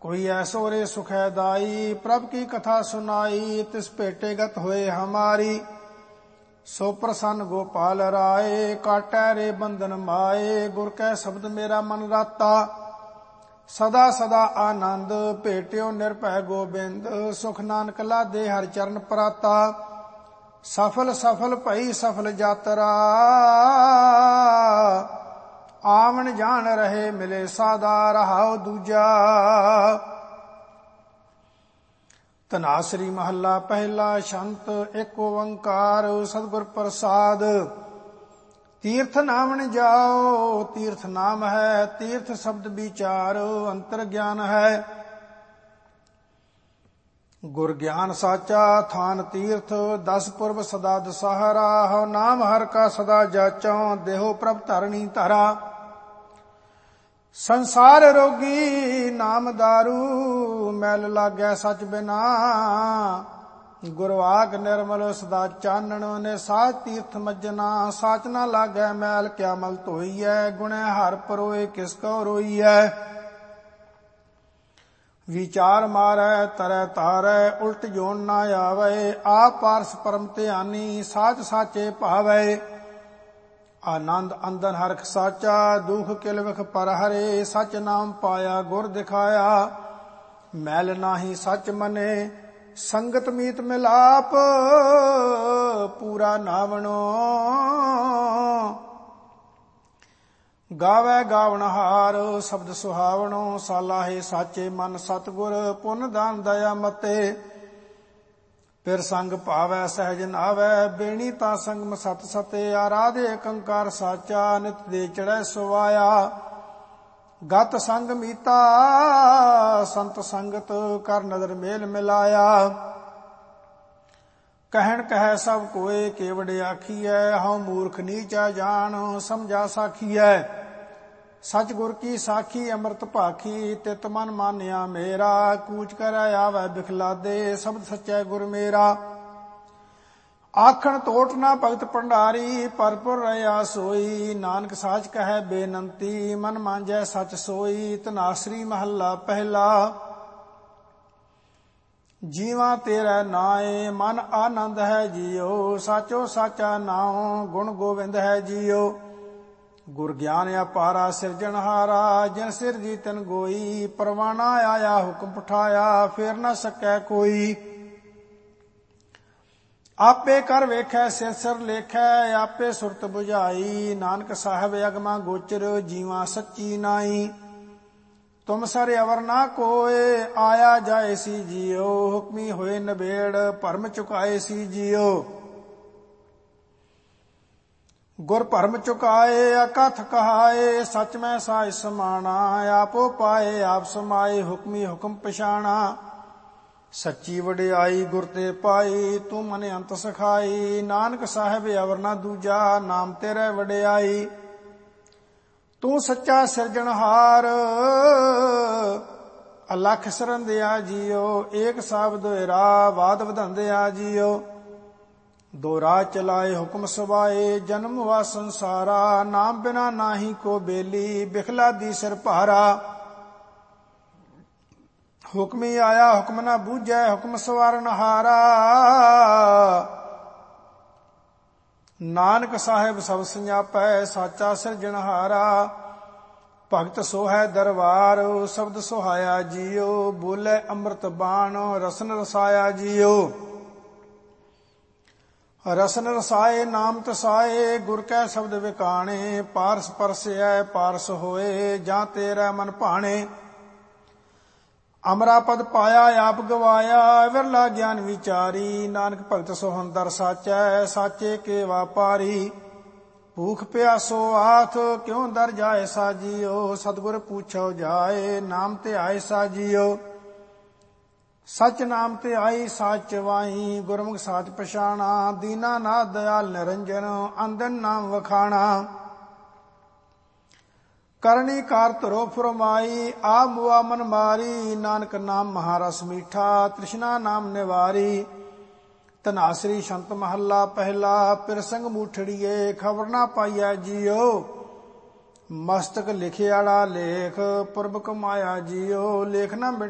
हुई ऐसोरे सुखैदाई। प्रभ की कथा सुनाई, तिस भेटे गत हुए हमारी। सो प्रसन्न गोपाल राय, काटै रे बंधन माए। गुर कै शब्द मेरा मन राता, सदा सदा आनंद। भेट्यो निर्भय गोबिंद, सुख नानक लादे हर चरण पराता। सफल सफल भई सफल यात्रा, आवन जान रहे मिले सादा। रहाओ दूजा। ਧਨਾਸਰੀ ਮਹੱਲਾ ਪਹਿਲਾ। ਸ਼ੰਤ ਏਕ ਓੰਕਾਰ ਸਤਿਗੁਰ ਪ੍ਰਸਾਦ। ਤੀਰਥ ਨਾਵਣ ਜਾਓ, ਤੀਰਥ ਨਾਮ ਹੈ। ਤੀਰਥ ਸ਼ਬਦ ਵਿਚਾਰ, ਅੰਤਰ ਗਿਆਨ ਹੈ। ਗੁਰ ਗਿਆਨ ਸਾਚਾ ਥਾਨ ਤੀਰਥ, 10 ਪੁਰਬ ਸਦਾ ਦਸਹਰਾ। ਹਉ ਨਾਮ ਹਰ ਕਾ ਸਦਾ ਜਾਚਉ, ਦੇਹੋ ਪ੍ਰਭ ਧਰਣੀ ਧਰਾ। ਸੰਸਾਰ ਰੋਗੀ ਨਾਮ ਦਾਰੂ, ਮੈਲ ਲਾਗੈ ਸਚ ਬਿਨਾ। ਗੁਰਵਾਕ ਨਿਰਮਲ ਸਦਾ ਚਾਨਣ, ਨੇ ਸਾਚ ਤੀਰਥ ਮੱਜਨਾ। ਸਾਚ ਨਾ ਲਾਗੈ ਮੈਲ, ਕਿਆ ਮਲ ਧੋਈਐ। ਗੁਣੈ ਹਰ ਪਰੋਏ, ਕਿਸ ਕਉ ਰੋਈਐ। ਵਿਚਾਰ ਮਾਰੈ ਤਰੈ ਤਾਰੈ, ਉਲਟ ਜੋਨ ਨਾ ਆਵੈ। ਆਪ ਪਾਰਸ ਪਰਮ ਧਿਆਨੀ, ਸਾਚ ਸਾਚੇ ਭਾਵੈ। ਆਨੰਦ ਅੰਦਨ ਹਰਖ ਸਾਚਾ, ਦੁਖ ਕਿਲ ਵਿਖ ਪਰ ਹਰੇ। ਸਚ ਨਾਮ ਪਾਇਆ ਗੁਰ ਦਿਖਾਇਆ, ਮੈਲ ਨਾਹੀ ਸਚ ਮਨੇ। ਸੰਗਤ ਮੀਤ ਮਿਲਾਪ, ਪੂਰਾ ਨਾਵਣੋ। ਗਾਵੈ ਗਾਵਨਹਾਰ, ਸ਼ਬਦ ਸੁਹਾਵਣੋ। ਸਾਲਾਹੇ ਸਾਚੇ ਮਨ ਸਤਿਗੁਰ, ਪੁੰਨ ਦਾਨ ਦਇਆ ਮਤੇ। ਫਿਰ ਸੰਗ ਭਾਵੈ ਸਹਿਜ ਨਾਵੈ, ਬੇਣੀ ਤਾਂ ਸੰਗਮ ਸਤ ਸਤੇ। ਆਰਾਧੇ ਏਕੰਕਾਰ ਸਾਚਾ, ਨਿਤ ਦੇ ਚੜੈ ਸੁਵਾਇਆ। ਗਤ ਸੰਗ ਮੀਤਾ, ਸੰਤ ਸੰਗਤ ਕਰ ਨਦਰ ਮੇਲ ਮਿਲਾਇਆ। ਕਹਿਣ ਕਹੈ ਸਭ ਕੋਏ, ਕੇਵੜ ਆਖੀਐ। ਹਉ ਮੂਰਖ ਨੀਚਾ ਜਾਣ, ਸਮਝਾ ਸਾਖੀਐ। ਸਚ ਗੁਰ ਕੀ ਸਾਖੀ ਅੰਮ੍ਰਿਤ ਭਾਖੀ, ਤਿਤ ਮਨ ਮਾਨਿਆ ਮੇਰਾ। ਕੂਚ ਕਰੈ ਆਵੈ ਬਿਖਲਾਦੇ, ਸ਼ਬਦ ਸਚੈ ਗੁਰ ਮੇਰਾ। ਆਖਣ ਤੋਟ ਨਾ ਭਗਤ ਭੰਡਾਰੀ, ਭਰਪੁਰ ਰਹਾ ਸੋਈ। ਨਾਨਕ ਸਾਚ ਕਹੈ ਬੇਨੰਤੀ, ਮਨ ਮਾਂਜੈ ਸਚ ਸੋਈ। ਧਨਾਸਰੀ ਮਹੱਲਾ ਪਹਿਲਾ। ਜੀਵਾਂ ਤੇਰਾ ਨਾਏ, ਮਨ ਆਨੰਦ ਹੈ ਜੀਓ। ਸਾਚੋ ਸਾਚਾ ਨਾਉ, ਗੁਣ ਗੋਵਿੰਦ ਹੈ ਜੀਓ। ਗੁਰ ਗਿਆਨ ਅਪਾਰਾ ਸਿਰਜਣਹਾਰਾ, ਜਿਨ ਸਿਰਜੀ ਤਿਨ ਗੋਈ। ਪਰਵਾਣਾ ਆਇਆ ਹੁਕਮ ਪਠਾਇਆ, ਫੇਰ ਨਾ ਸਕੈ ਕੋਈ। ਆਪੇ ਕਰ ਵੇਖੈ ਸਿਰ ਸਿਰ ਲੇਖੈ, ਆਪੇ ਸੁਰਤ ਬੁਝਾਈ। ਨਾਨਕ ਸਾਹਿਬ ਅਗਮਾ ਗੋਚਰ, ਜੀਵਾਂ ਸੱਚੀ ਨਾਈ। ਤੁਮ ਸਰ ਅਵਰ ਨਾ ਕੋਏ, ਆਇਆ ਜਾਏ ਸੀ ਜੀਓ। ਹੁਕਮੀ ਹੋਏ ਨਬੇੜ, ਭਰਮ ਚੁਕਾਏ ਸੀ ਜੀਓ। ਗੁਰ ਭਰਮ ਚੁਕਾਏ, ਅਕਥ ਕਹਾਏ। ਸਚ ਮੈਂ ਸਾਜ ਸਮਾਣਾ, ਆਪੋ ਪਾਏ ਆਪ ਸਮਾਏ। ਹੁਕਮੀ ਹੁਕਮ ਪਛਾਣਾ, ਸੱਚੀ ਵਡਿਆਈ ਗੁਰ ਤੇ ਪਾਈ। ਤੂੰ ਮਨ ਅੰਤ ਸਖਾਈ, ਨਾਨਕ ਸਾਹਿਬ ਅਵਰ ਨਾ ਦੂਜਾ। ਨਾਮ ਤੇਰੇ ਵਡਿਆਈ, ਤੂੰ ਸੱਚਾ ਸਿਰਜਣਹਾਰ। ਅਲਖ ਸਰੰਦਿਆ ਜੀਓ, ਏਕ ਸਾਬਦ ਹੋਇਰਾ। ਬਾਦ ਵਧੰਦਿਆ ਜੀਓ, ਦੋ ਰਾਹ ਚਲਾਏ ਹੁਕਮ ਸਵਾਏ। ਜਨਮ ਵਾ ਸੰਸਾਰਾ, ਨਾਮ ਬਿਨਾ ਨਾਹੀ ਕੋ ਬੇਲੀ। ਬਿਖਲਾ ਦੀ ਸਿਰ ਭਾਰਾ, ਹੁਕਮੀ ਆਇਆ ਹੁਕਮ ਨਾ ਬੂਝੈ। ਹੁਕਮ ਸਵਾਰਨਹਾਰਾ, ਨਾਨਕ ਸਾਹਿਬ ਸਭ ਸੰਜਾਪੈ। ਸਾਚਾ ਸਿਰਜਣਹਾਰਾ, ਭਗਤ ਸੋਹੈ ਦਰਬਾਰ। ਸ਼ਬਦ ਸੁਹਾਇਆ ਜੀਓ, ਬੋਲੇ ਅੰਮ੍ਰਿਤ ਬਾਣ। ਰਸਨ ਰਸਾਇਆ ਜੀਓ, ਰਸਨ ਰਸਾਏ ਨਾਮ ਤਸਾਏ। ਗੁਰ ਕੈ ਸ਼ਬਦ ਵਿਕਾਣੇ, ਪਾਰਸ ਪਰਸੈ ਪਾਰਸ ਹੋਏ। ਜਾਂ ਤੇਰਾ ਮਨ ਭਾਣੇ, ਅਮਰਾ ਪਦ ਪਾਇਆ ਆਪ ਗਵਾਇਆ। ਵਿਰਲਾ ਗਿਆਨ ਵਿਚਾਰੀ, ਨਾਨਕ ਭਗਤ ਸੋਹੰਦਰ ਸਾਚੈ। ਸਾਚੇ ਕੇ ਵਾਪਾਰੀ, ਭੂਖ ਪਿਆਸੋ ਆਥ। ਕਿਉ ਦਰ ਜਾਏ ਸਾਜੀਓ, ਸਤਿਗੁਰ ਪੁੱਛੋ ਜਾਏ। ਨਾਮ ਤੇ ਆਏ ਸਾਜੀਓ, ਸਚ ਨਾਮ ਤੇ ਆਈ ਸਾਚ ਵਾਈ। ਗੁਰਮੁਖ ਸਾਚ ਪਛਾਣਾ, ਦੀਨਾ ਨਾਥ ਦਇਆਲ ਨਿਰੰਜਨ। ਅੰਦਨ ਨਾਮ ਵਖਾਣਾ, ਕਰਨੀ ਕਾਰ ਧਰੋ ਫਰਮਾਈ। ਆ ਮੁਆ ਮਨ ਮਾਰੀ, ਨਾਨਕ ਨਾਮ ਮਹਾਰਸ ਮੀਠਾ। ਤ੍ਰਿਸ਼ਨਾ ਨਾਮ ਨਿਵਾਰੀ। ਧਨਾਸਰੀ ਸ਼ੰਤ ਮਹੱਲਾ ਪਹਿਲਾ। ਪਿਰਸੰਗ ਮੂਠੜੀਏ, ਖਬਰ ਨਾ ਪਾਈਐ ਜੀਓ। ਮਸਤਕ ਲਿਖਿਆੜਾ ਲੇਖ, ਪੁਰਬ ਕਮਾਇਆ ਜੀਓ। ਲੇਖ ਨਾ